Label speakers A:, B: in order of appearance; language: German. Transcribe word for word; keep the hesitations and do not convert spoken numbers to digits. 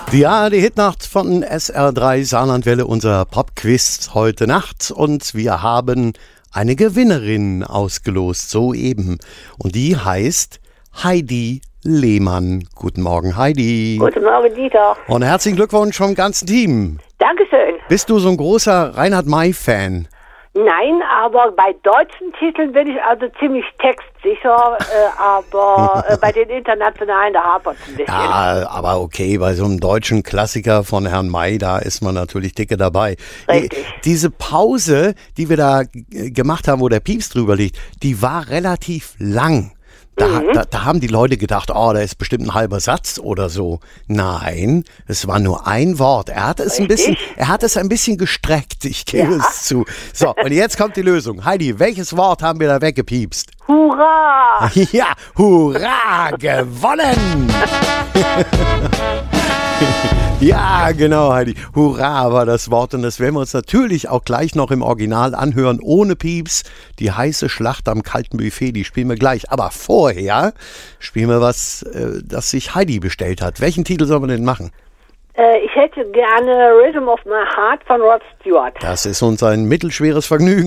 A: Ja, die Hitnacht von S R drei Saarlandwelle, unser Popquiz heute Nacht. Und wir haben eine Gewinnerin ausgelost, soeben. Und die heißt Heidi Lehmann. Guten Morgen, Heidi.
B: Guten Morgen, Dieter.
A: Und herzlichen Glückwunsch vom ganzen Team.
B: Dankeschön.
A: Bist du so ein großer Reinhard May-Fan?
B: Nein, aber bei deutschen Titeln bin ich also ziemlich textsicher, äh, aber äh, bei den internationalen, da hapert es ein bisschen.
A: Ja, aber okay, bei so einem deutschen Klassiker von Herrn May, da ist man natürlich dicke dabei.
B: Richtig.
A: Diese Pause, die wir da g- gemacht haben, wo der Pieps drüber liegt, die war relativ lang. Da,
B: Mhm.
A: da, da haben die Leute gedacht, oh, da ist bestimmt ein halber Satz oder so. Nein, es war nur ein Wort. Er hat es ein bisschen,
B: Richtig.
A: er hat es ein bisschen gestreckt, ich gebe
B: Ja.
A: es zu. So, und jetzt kommt die Lösung. Heidi, welches Wort haben wir da weggepiepst?
B: Hurra!
A: Ja, hurra, gewonnen! Ja, genau, Heidi. Hurra war das Wort und das werden wir uns natürlich auch gleich noch im Original anhören, ohne Pieps. Die heiße Schlacht am kalten Buffet, die spielen wir gleich. Aber vorher spielen wir was, äh, das sich Heidi bestellt hat. Welchen Titel sollen wir denn machen?
B: Äh, ich hätte gerne Rhythm of My Heart von Rod Stewart.
A: Das ist uns ein mittelschweres Vergnügen.